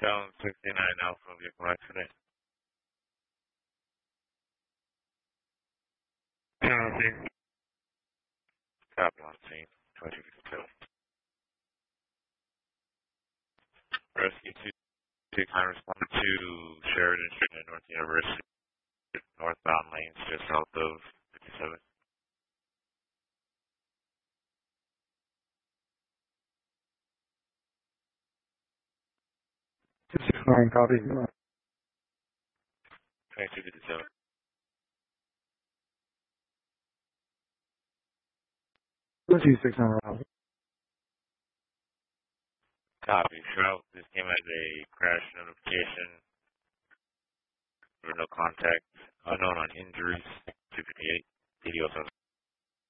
Down 69 Alpha vehicle accident. Penalty. Copy on scene. 2252. Rescue 269 responded to Sheridan Street and North University. Northbound lanes just south of 57. Copy. 2257. 2600. Copy. Shroud, this came as a crash notification. There were no contact. Unknown on injuries. 258. DDO